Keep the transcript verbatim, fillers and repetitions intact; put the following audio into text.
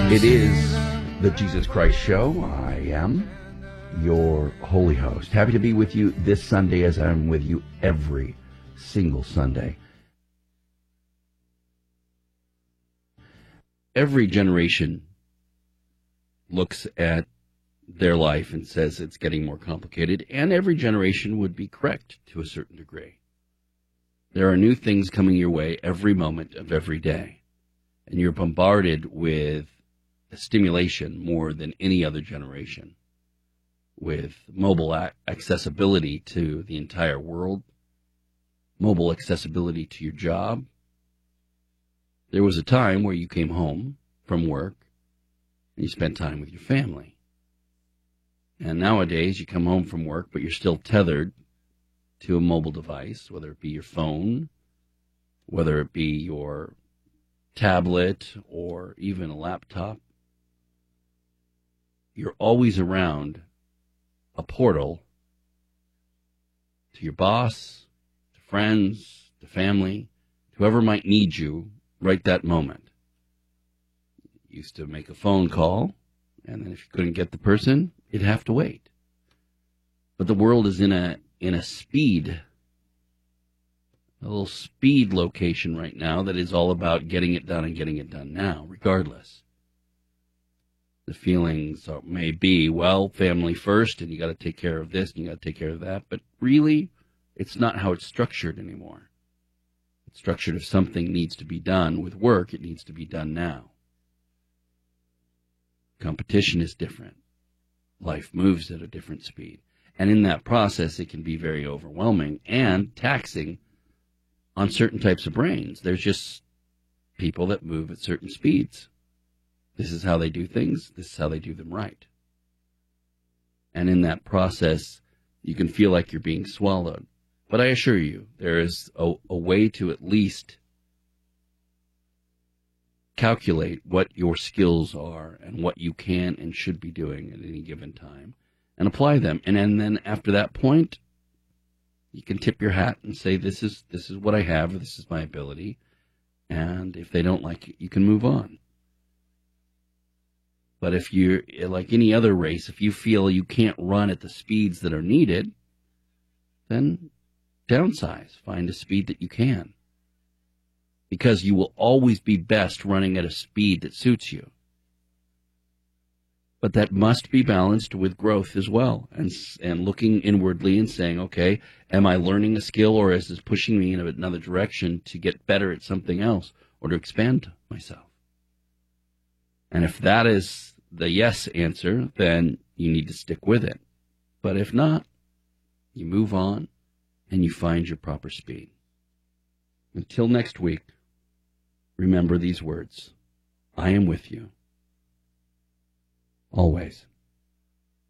It is the Jesus Christ Show. I am your holy host. Happy to be with you this Sunday as I'm with you every single Sunday. Every generation looks at their life and says it's getting more complicated, and every generation would be correct to a certain degree. There are new things coming your way every moment of every day, and you're bombarded with stimulation more than any other generation, with mobile accessibility to the entire world, mobile accessibility to your job. There was a time where you came home from work and you spent time with your family. And nowadays you come home from work, but you're still tethered to a mobile device, whether it be your phone, whether it be your tablet, or even a laptop. You're always around a portal to your boss, to friends, to family, whoever might need you right that moment. You used to make a phone call, and then if you couldn't get the person, you'd have to wait. But the world is in a in a speed, a little speed location right now that is all about getting it done and getting it done now, regardless. The feelings may be, well, family first, and you got to take care of this, and you got to take care of that. But really, it's not how it's structured anymore. It's structured if something needs to be done with work, it needs to be done now. Competition is different. Life moves at a different speed. And in that process, it can be very overwhelming and taxing on certain types of brains. There's just people that move at certain speeds. This is how they do things. This is how they do them right. And in that process, you can feel like you're being swallowed. But I assure you, there is a, a way to at least calculate what your skills are and what you can and should be doing at any given time and apply them. And, and then after that point, you can tip your hat and say, this is, this is what I have, or this is my ability. And if they don't like it, you can move on. But if you're like any other race, if you feel you can't run at the speeds that are needed, then downsize. Find a speed that you can. Because you will always be best running at a speed that suits you. But that must be balanced with growth as well, and and looking inwardly and saying, okay, am I learning a skill, or is this pushing me in another direction to get better at something else or to expand myself? And if that is the yes answer, then you need to stick with it. But if not, you move on and you find your proper speed. Until next week, remember these words. I am with you. Always.